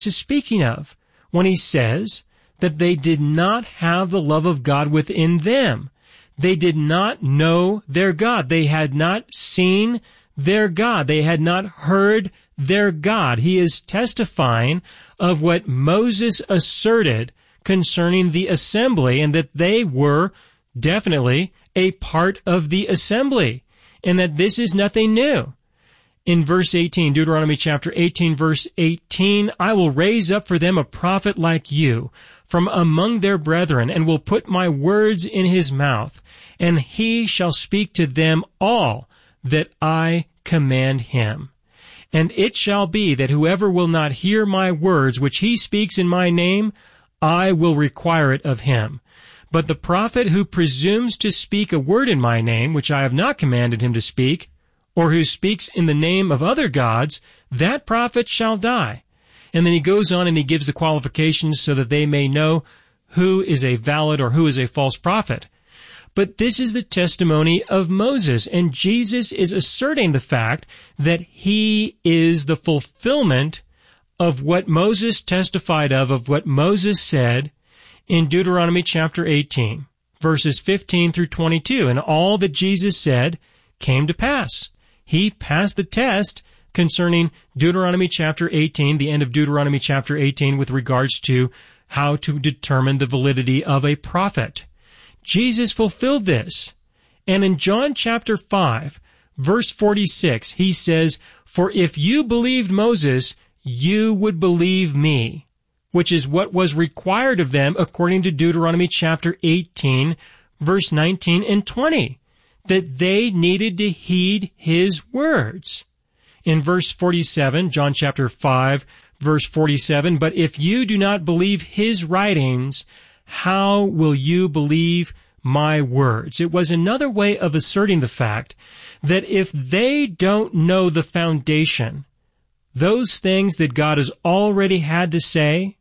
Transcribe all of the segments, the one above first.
is speaking of when he says that they did not have the love of God within them. They did not know their God. They had not seen their God. They had not heard their God. He is testifying of what Moses asserted concerning the assembly, and that they were definitely a part of the assembly, and that this is nothing new. In verse 18, Deuteronomy chapter 18, verse 18, I will raise up for them a prophet like you from among their brethren, and will put my words in his mouth, and he shall speak to them all that I command him. And it shall be that whoever will not hear my words which he speaks in my name, I will require it of him. But the prophet who presumes to speak a word in my name, which I have not commanded him to speak, or who speaks in the name of other gods, that prophet shall die. And then he goes on and he gives the qualifications so that they may know who is a valid or who is a false prophet. But this is the testimony of Moses, and Jesus is asserting the fact that he is the fulfillment of what Moses testified of what Moses said in Deuteronomy chapter 18, verses 15 through 22. And all that Jesus said came to pass. He passed the test concerning Deuteronomy chapter 18, the end of Deuteronomy chapter 18, with regards to how to determine the validity of a prophet. Jesus fulfilled this. And in John chapter 5, verse 46, he says, For if you believed Moses, you would believe me, which is what was required of them according to Deuteronomy chapter 18, verse 19 and 20, that they needed to heed his words. In verse 47, John chapter 5, verse 47, But if you do not believe his writings, how will you believe my words? It was another way of asserting the fact that if they don't know the foundation, those things that God has already had to say,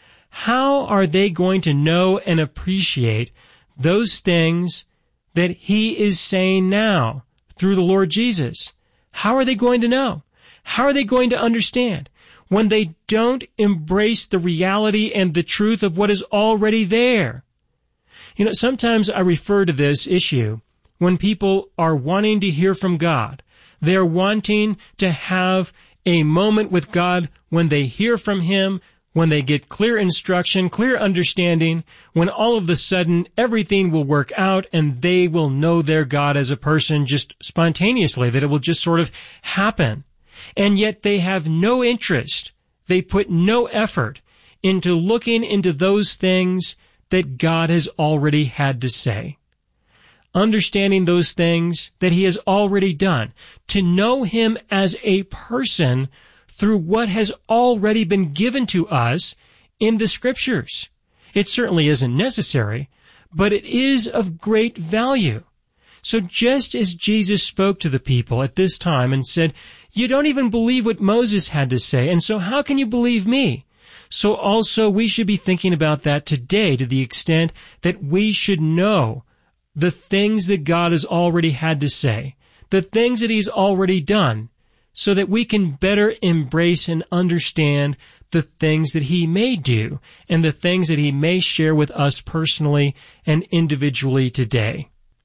how are they going to know and appreciate those things that he is saying now through the Lord Jesus? How are they going to know? How are they going to understand when they don't embrace the reality and the truth of what is already there? You know, sometimes I refer to this issue when people are wanting to hear from God. They're wanting to have a moment with God when they hear from him, when they get clear instruction, clear understanding, when all of a sudden everything will work out and they will know their God as a person just spontaneously, that it will just sort of happen. And yet they have no interest. They put no effort into looking into those things that God has already had to say. Understanding those things that he has already done, to know him as a person through what has already been given to us in the Scriptures. It certainly isn't necessary, but it is of great value. So just as Jesus spoke to the people at this time and said, you don't even believe what Moses had to say, and so how can you believe me? So also we should be thinking about that today, to the extent that we should know the things that God has already had to say, the things that he's already done, so that we can better embrace and understand the things that he may do and the things that he may share with us personally and individually today.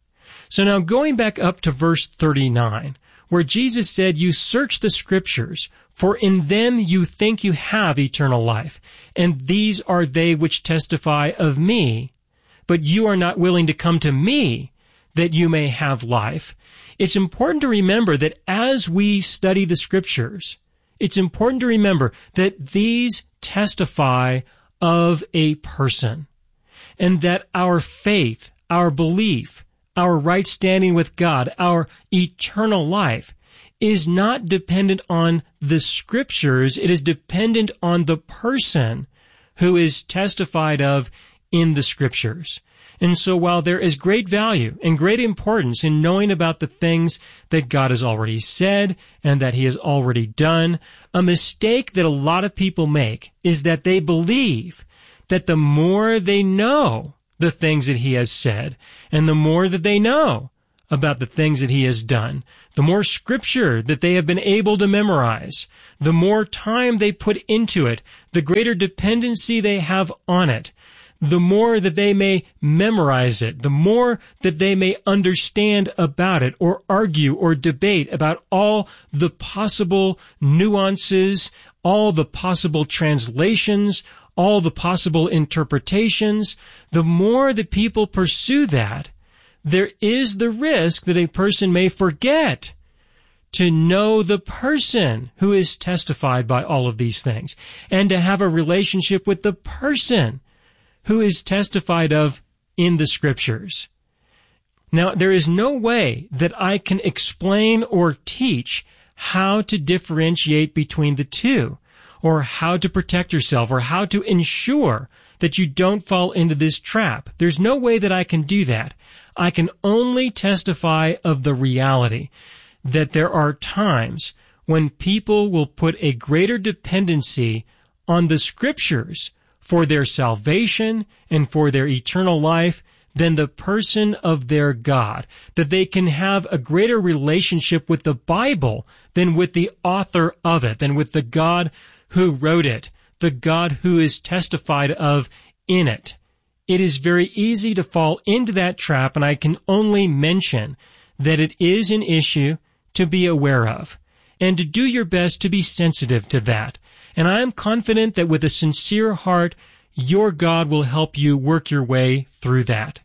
So now going back up to verse 39, where Jesus said, you search the Scriptures, for in them you think you have eternal life, and these are they which testify of me, but you are not willing to come to me that you may have life. It's important to remember that as we study the Scriptures, it's important to remember that these testify of a person, and that our faith, our belief, our right standing with God, our eternal life, is not dependent on the Scriptures. It is dependent on the person who is testified of in the Scriptures. And so while there is great value and great importance in knowing about the things that God has already said and that he has already done, a mistake that a lot of people make is that they believe that the more they know the things that he has said, and the more that they know about the things that he has done, the more scripture that they have been able to memorize, the more time they put into it, the greater dependency they have on it, the more that they may memorize it, the more that they may understand about it or argue or debate about all the possible nuances, all the possible translations, all the possible interpretations, the more that people pursue that, there is the risk that a person may forget to know the person who is testified by all of these things and to have a relationship with the person who is testified of in the scriptures. Now, there is no way that I can explain or teach how to differentiate between the two, or how to protect yourself, or how to ensure that you don't fall into this trap. There's no way that I can do that. I can only testify of the reality that there are times when people will put a greater dependency on the scriptures for their salvation and for their eternal life than the person of their God, that they can have a greater relationship with the Bible than with the author of it, than with the God who wrote it, the God who is testified of in it. It is very easy to fall into that trap, and I can only mention that it is an issue to be aware of, and to do your best to be sensitive to that. And I am confident that with a sincere heart, your God will help you work your way through that.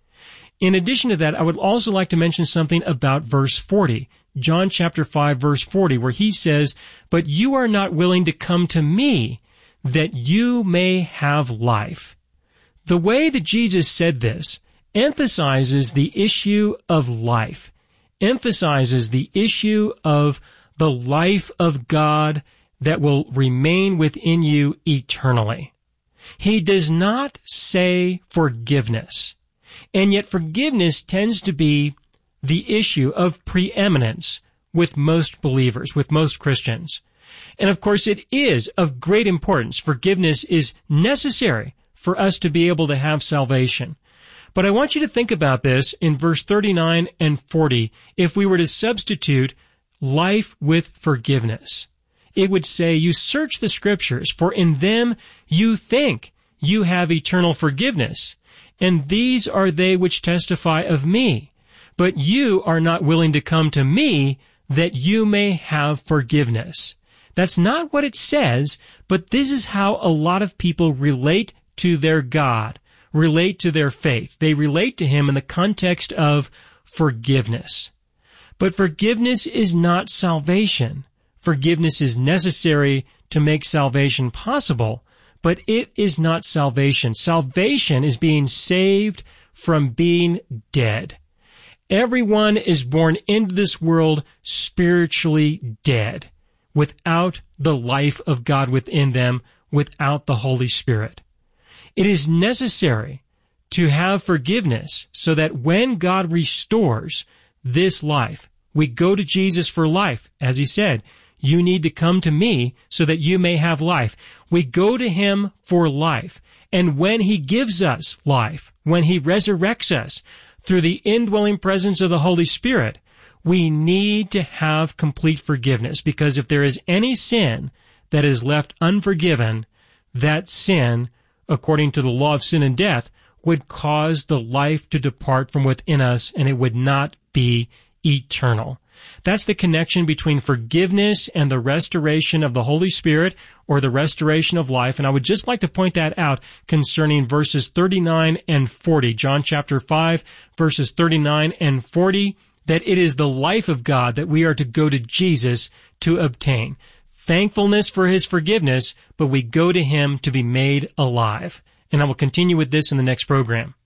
In addition to that, I would also like to mention something about verse 40, John chapter 5, verse 40, where he says, "But you are not willing to come to me, that you may have life." The way that Jesus said this emphasizes the issue of life, emphasizes the issue of the life of God that will remain within you eternally. He does not say forgiveness, and yet forgiveness tends to be the issue of preeminence with most believers, with most Christians. And of course, it is of great importance. Forgiveness is necessary for us to be able to have salvation. But I want you to think about this in verse 39 and 40. If we were to substitute life with forgiveness, it would say, "You search the scriptures, for in them you think you have eternal forgiveness, and these are they which testify of me. But you are not willing to come to me, that you may have forgiveness." That's not what it says, but this is how a lot of people relate to their God, relate to their faith. They relate to Him in the context of forgiveness. But forgiveness is not salvation. Forgiveness is necessary to make salvation possible, but it is not salvation. Salvation is being saved from being dead. Everyone is born into this world spiritually dead, without the life of God within them, without the Holy Spirit. It is necessary to have forgiveness so that when God restores this life, we go to Jesus for life. As He said, "You need to come to me so that you may have life." We go to Him for life. And when He gives us life, when He resurrects us through the indwelling presence of the Holy Spirit, we need to have complete forgiveness, because if there is any sin that is left unforgiven, that sin, according to the law of sin and death, would cause the life to depart from within us, and it would not be eternal. That's the connection between forgiveness and the restoration of the Holy Spirit, or the restoration of life. And I would just like to point that out concerning verses 39 and 40, John chapter 5, verses 39 and 40, that it is the life of God that we are to go to Jesus to obtain. Thankfulness for His forgiveness, but we go to Him to be made alive. And I will continue with this in the next program.